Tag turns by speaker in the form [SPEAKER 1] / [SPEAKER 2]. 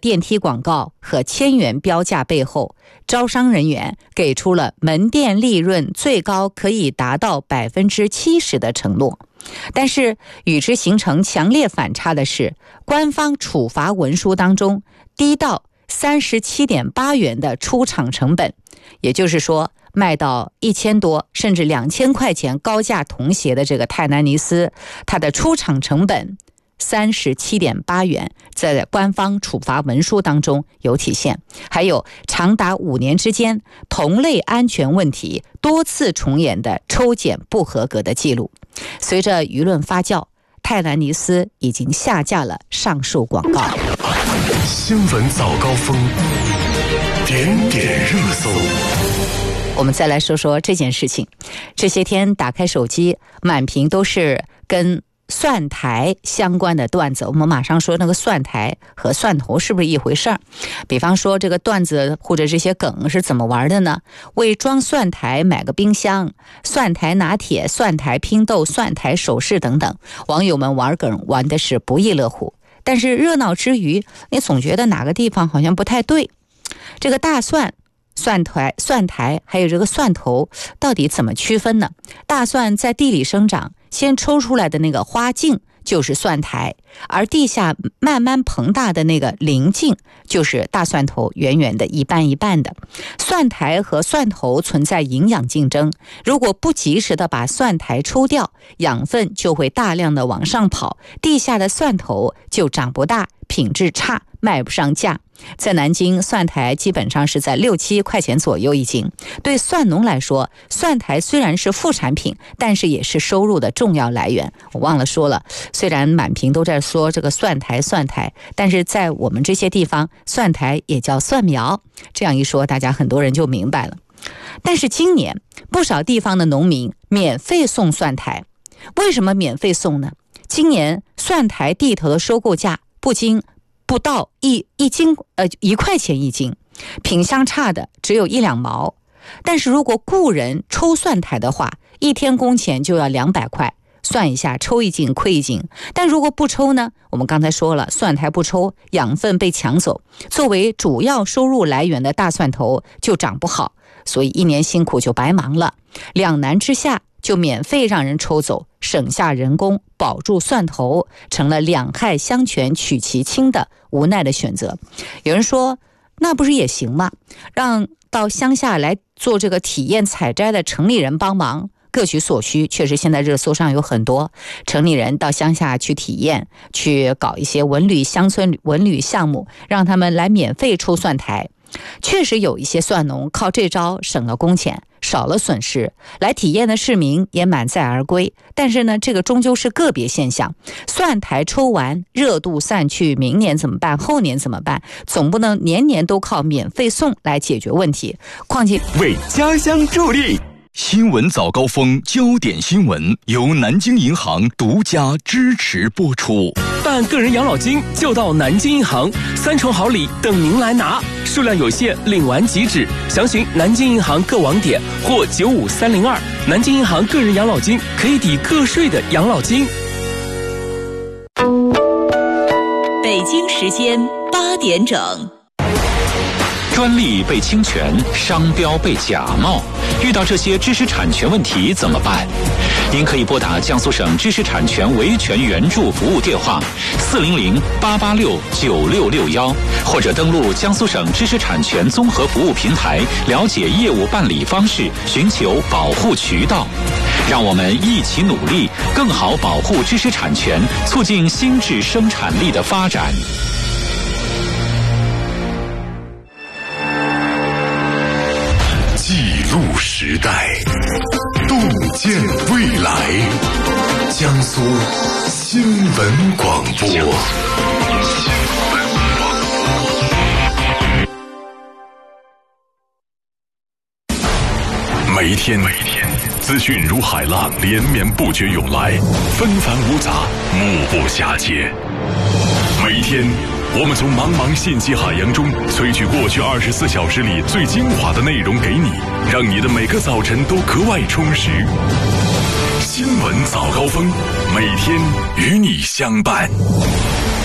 [SPEAKER 1] 电梯广告和1000元标价背后，招商人员给出了门店利润最高可以达到70%的承诺。但是与之形成强烈反差的是，官方处罚文书当中低到37.8元的出厂成本，也就是说卖到1000多甚至2000块钱高价童鞋的这个泰南尼斯，它的出厂成本37.8元，在官方处罚文书当中有体现。还有长达5年之间同类安全问题多次重演的抽检不合格的记录。随着舆论发酵，泰南尼斯已经下架了上述广告。
[SPEAKER 2] 新闻早高峰，点点热搜。
[SPEAKER 1] 我们再来说说这件事情。这些天打开手机，满屏都是跟蒜苔相关的段子。我们马上说那个蒜苔和蒜头是不是一回事儿？比方说这个段子或者这些梗是怎么玩的呢？为装蒜苔买个冰箱，蒜苔拿铁、蒜苔拼豆、蒜苔首饰等等，网友们玩梗玩的是不亦乐乎。但是热闹之余，你总觉得哪个地方好像不太对。这个大蒜、蒜苔还有这个蒜头到底怎么区分呢？大蒜在地里生长，先抽出来的那个花茎就是蒜苔，而地下慢慢膨大的那个鳞茎就是大蒜头，圆圆的，一半一半的。蒜苔和蒜头存在营养竞争，如果不及时的把蒜苔抽掉，养分就会大量的往上跑，地下的蒜头就长不大，品质差，卖不上价。在南京，蒜苔基本上是在6-7块钱左右一斤。对蒜农来说，蒜苔虽然是副产品，但是也是收入的重要来源。我忘了说了，虽然满屏都在说这个蒜苔，但是在我们这些地方，蒜苔也叫蒜苗。这样一说，大家很多人就明白了。但是今年不少地方的农民免费送蒜苔，为什么免费送呢？今年蒜苔地头的收购价不到1块钱一斤，品相差的只有1-2毛。但是如果雇人抽蒜苔的话，一天工钱就要200块，算一下，抽一斤亏一斤。但如果不抽呢？我们刚才说了，蒜苔不抽，养分被抢走，作为主要收入来源的大蒜头就长不好，所以一年辛苦就白忙了。两难之下，就免费让人抽走，省下人工，保住蒜头，成了两害相权取其轻的无奈的选择。有人说，那不是也行吗？让到乡下来做这个体验采摘的城里人帮忙，各取所需。确实现在热搜上有很多城里人到乡下去体验，去搞一些乡村文旅项目，让他们来免费抽蒜苔。确实有一些蒜农靠这招省了工钱，少了损失，来体验的市民也满载而归。但是呢，这个终究是个别现象，蒜苔抽完热度散去，明年怎么办？后年怎么办？总不能年年都靠免费送来解决问题。况且
[SPEAKER 3] 为家乡助力。新闻早高峰，焦点新闻由南京银行独家支持播出。
[SPEAKER 4] 办个人养老金就到南京银行，3重好礼等您来拿，数量有限，领完即止。详询南京银行各网点或95302。南京银行个人养老金可以抵个税的养老金。
[SPEAKER 5] 北京时间8点整。
[SPEAKER 6] 专利被侵权，商标被假冒，遇到这些知识产权问题怎么办？您可以拨打江苏省知识产权维权援助服务电话400-886-9661，或者登录江苏省知识产权综合服务平台，了解业务办理方式，寻求保护渠道。让我们一起努力，更好保护知识产权，促进新质生产力的发展。
[SPEAKER 2] 记录时代，洞见未来。江苏新闻广播。每一天资讯如海浪，连绵不绝涌来，纷繁芜杂，目不暇接。每一天，我们从茫茫信息海洋中萃取过去24小时里最精华的内容给你，让你的每个早晨都格外充实。新闻早高峰，每天与你相伴。